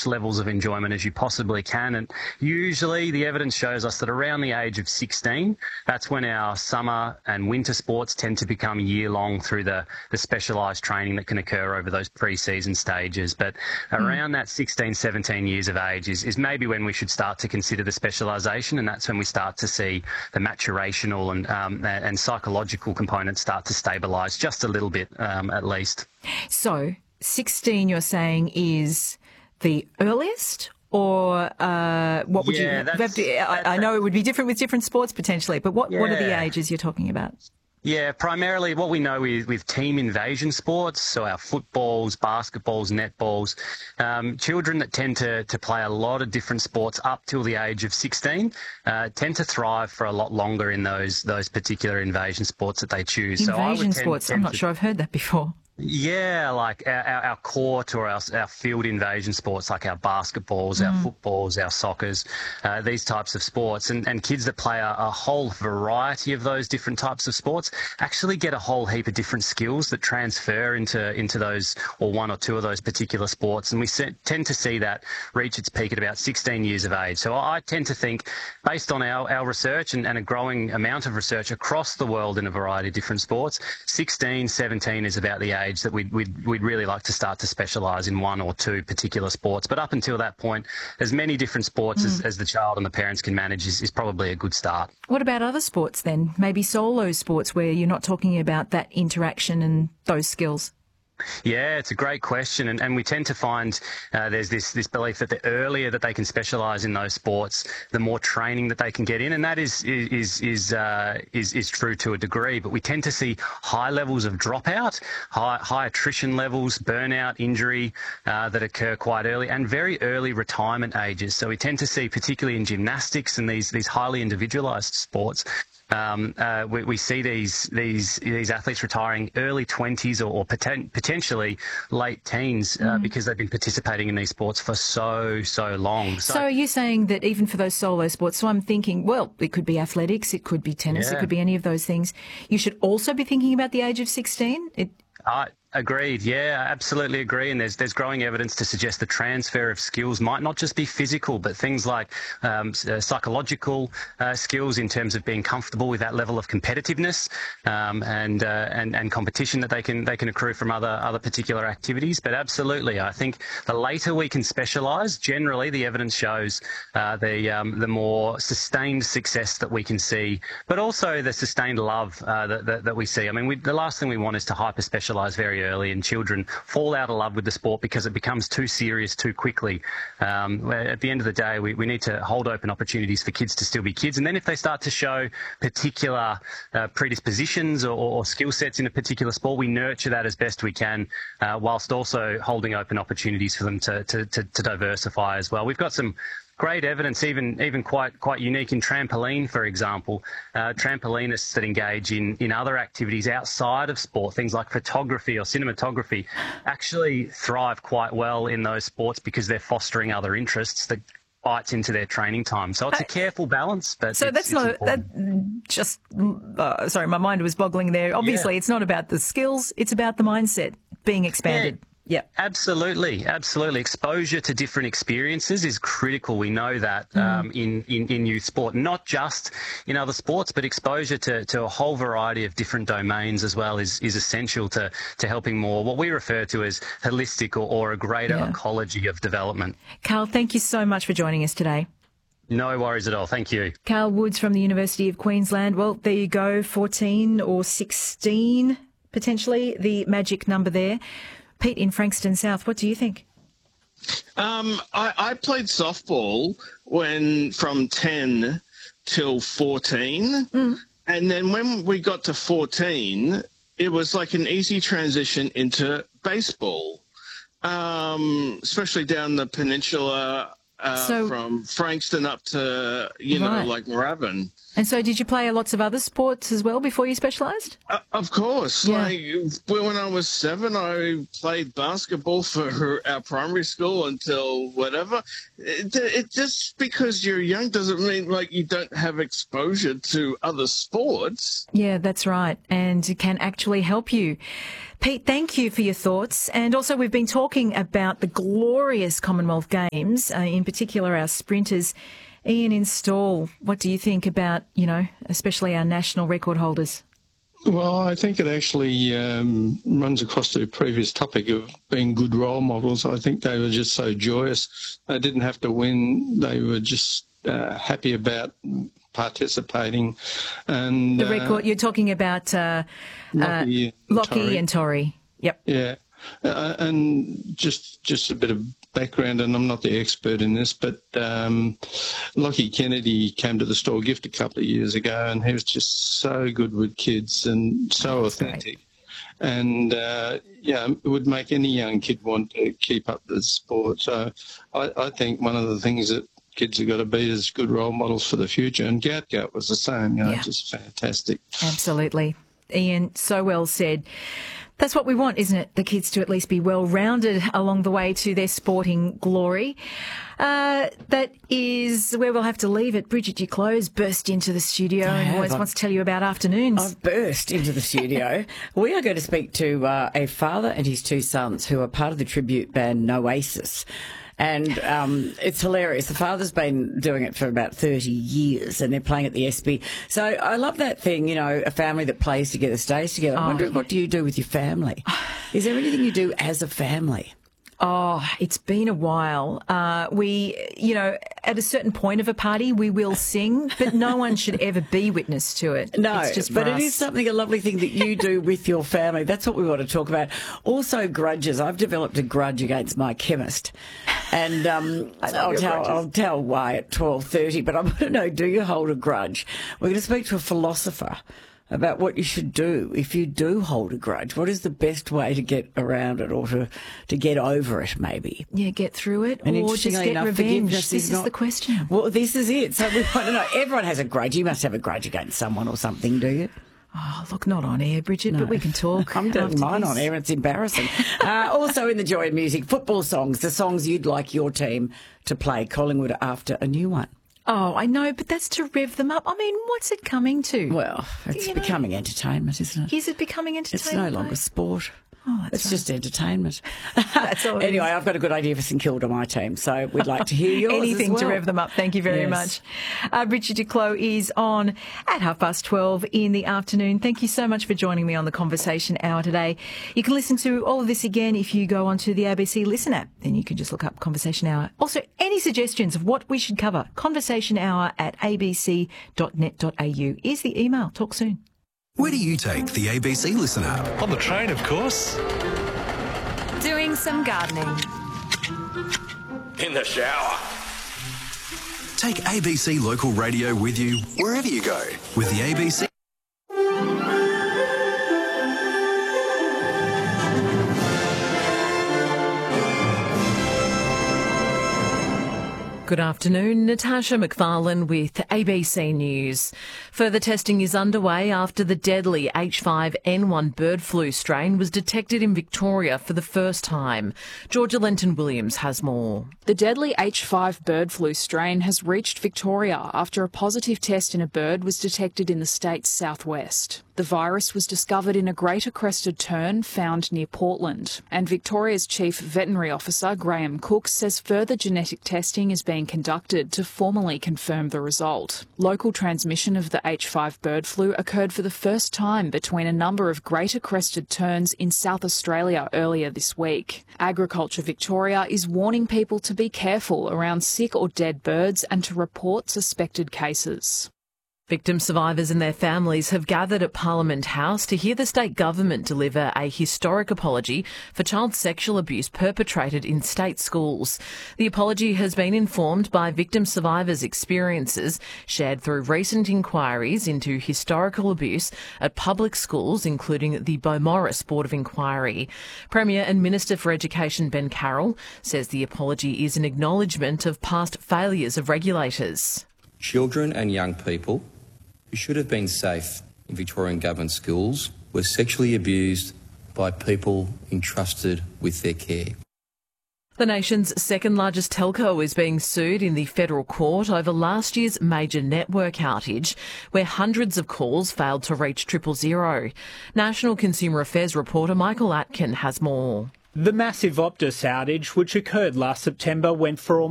much levels of enjoyment as you possibly can. And usually the evidence shows us that around the age of 16, that's when our summer and winter sports tend to become year-long through the specialised training that can occur over those pre-season stages. But around that 16, 17 years of age is maybe when we should start to consider the specialisation, and that's when we start to see the maturational and psychological components start to stabilise just a little bit, at least. So 16, you're saying, is the earliest, or what would you have to, I know it would be different with different sports potentially, but what are the ages you're talking about? Yeah, primarily what we know is with team invasion sports, so our footballs, basketballs, netballs, children that tend to play a lot of different sports up till the age of 16 tend to thrive for a lot longer in those particular invasion sports that they choose. Invasion sports, I'm not sure I've heard that before. Yeah, like our court or our field invasion sports, like our basketballs, our footballs, our soccers, these types of sports. And kids that play a whole variety of those different types of sports actually get a whole heap of different skills that transfer into those, or one or two of those particular sports. And we tend to see that reach its peak at about 16 years of age. So I tend to think, based on our research and a growing amount of research across the world in a variety of different sports, 16, 17 is about the age that we'd really like to start to specialise in one or two particular sports. But up until that point, as many different sports as the child and the parents can manage is probably a good start. What about other sports then? Maybe solo sports where you're not talking about that interaction and those skills? Yeah, it's a great question, and we tend to find there's this belief that the earlier that they can specialise in those sports, the more training that they can get in, and that is true to a degree. But we tend to see high levels of dropout, high attrition levels, burnout, injury that occur quite early, and very early retirement ages. So we tend to see, particularly in gymnastics and these highly individualised sports, we see these athletes retiring early 20s or potentially late teens because they've been participating in these sports for so long. So are you saying that even for those solo sports, so I'm thinking, well, it could be athletics, it could be tennis, it could be any of those things. You should also be thinking about the age of 16? Agreed. Yeah, absolutely agree. And there's growing evidence to suggest the transfer of skills might not just be physical, but things like psychological skills in terms of being comfortable with that level of competitiveness and competition that they can accrue from other particular activities. But absolutely, I think the later we can specialise, generally the evidence shows the more sustained success that we can see, but also the sustained love that we see. I mean, the last thing we want is to hyper-specialise very early, and children fall out of love with the sport because it becomes too serious too quickly. At the end of the day, we need to hold open opportunities for kids to still be kids. And then if they start to show particular predispositions or skill sets in a particular sport, we nurture that as best we can, whilst also holding open opportunities for them to diversify as well. We've got some great evidence, even quite unique in trampoline, for example. Trampolinists that engage in other activities outside of sport, things like photography or cinematography, actually thrive quite well in those sports because they're fostering other interests that bites into their training time. So it's a careful balance, but so that's not important. Sorry, my mind was boggling there. Obviously, It's not about the skills; it's about the mindset being expanded. Yeah, absolutely. Exposure to different experiences is critical. We know that in youth sport, not just in other sports, but exposure to a whole variety of different domains as well is essential to helping more what we refer to as holistic or a greater ecology of development. Carl, thank you so much for joining us today. No worries at all. Thank you. Carl Woods from the University of Queensland. Well, there you go, 14 or 16, potentially, the magic number there. Pete in Frankston South, what do you think? I played softball from 10 till 14. And then when we got to 14, it was like an easy transition into baseball, especially down the peninsula from Frankston up to, like Moorabbin. And so did you play lots of other sports as well before you specialised? Of course. Yeah. Like when I was 7, I played basketball for our primary school until whatever. It just because you're young doesn't mean like you don't have exposure to other sports. Yeah, that's right. And it can actually help you. Pete, thank you for your thoughts. And also we've been talking about the glorious Commonwealth Games, in particular our sprinters. Ian in Stawell, what do you think about, especially our national record holders? Well, I think it actually runs across to the previous topic of being good role models. I think they were just so joyous. They didn't have to win. They were just happy about participating. And the record, you're talking about Lockie and Torrey. Yep. Yeah. And just a bit of background, and I'm not the expert in this, but Lockie Kennedy came to the Stawell Gift a couple of years ago, and he was just so good with kids and so authentic. Great. And, it would make any young kid want to keep up the sport. So I think one of the things that kids have got to be as good role models for the future. And Gout was the same, just fantastic. Absolutely. Ian, so well said. That's what we want, isn't it? The kids to at least be well-rounded along the way to their sporting glory. That is where we'll have to leave it. Bridget Duclos burst into the studio and always wants to tell you about afternoons. I've burst into the studio. We are going to speak to a father and his two sons who are part of the tribute band Noasis. And it's hilarious. The father's been doing it for about 30 years and they're playing at the ESPY. So I love that thing, a family that plays together, stays together. I wonder what do you do with your family? Is there anything you do as a family? Oh, it's been a while. We, at a certain point of a party, we will sing, but no one should ever be witness to it. No, it's just but it is a lovely thing that you do with your family. That's what we want to talk about. Also, grudges. I've developed a grudge against my chemist. And I'll tell why at 12:30, but I want to know, do you hold a grudge? We're going to speak to a philosopher about what you should do if you do hold a grudge. What is the best way to get around it or to get over it, maybe? Yeah, get through it or just get revenge. This is the question. Well, this is it. So we want to know. Everyone has a grudge. You must have a grudge against someone or something, do you? Oh, look, not on air, Bridget, but we can talk. I'm doing mine on air. It's embarrassing. Also in the Joy of Music, football songs, the songs you'd like your team to play. Collingwood after a new one. Oh, I know, but that's to rev them up. I mean, what's it coming to? Well, it's becoming entertainment, isn't it? Is it becoming entertainment? It's no longer sport. Oh, it's just entertainment. That's all. Anyway, I've got a good idea for St Kilda, my team, so we'd like to hear yours. Anything to rev them up. Thank you very much. Bridget Duclos is on at 12:30 in the afternoon. Thank you so much for joining me on the Conversation Hour today. You can listen to all of this again if you go onto the ABC Listen app. Then you can just look up Conversation Hour. Also, any suggestions of what we should cover? conversationhour@abc.net.au is the email. Talk soon. Where do you take the ABC Listen app? On the train, of course. Doing some gardening. In the shower. Take ABC Local Radio with you wherever you go with the ABC. Good afternoon, Natasha McFarlane with ABC News. Further testing is underway after the deadly H5N1 bird flu strain was detected in Victoria for the first time. Georgia Lenton-Williams has more. The deadly H5 bird flu strain has reached Victoria after a positive test in a bird was detected in the state's southwest. The virus was discovered in a greater crested tern found near Portland, and Victoria's Chief Veterinary Officer Graham Cook says further genetic testing is being conducted to formally confirm the result. Local transmission of the H5 bird flu occurred for the first time between a number of greater crested terns in South Australia earlier this week. Agriculture Victoria is warning people to be careful around sick or dead birds and to report suspected cases. Victim survivors and their families have gathered at Parliament House to hear the state government deliver a historic apology for child sexual abuse perpetrated in state schools. The apology has been informed by victim survivors' experiences shared through recent inquiries into historical abuse at public schools, including the Beaumaris Board of Inquiry. Premier and Minister for Education Ben Carroll says the apology is an acknowledgement of past failures of regulators. Children and young people who should have been safe in Victorian government schools were sexually abused by people entrusted with their care. The nation's second largest telco is being sued in the federal court over last year's major network outage, where hundreds of calls failed to reach 000. National Consumer Affairs reporter Michael Atkin has more. The massive Optus outage, which occurred last September, went for almost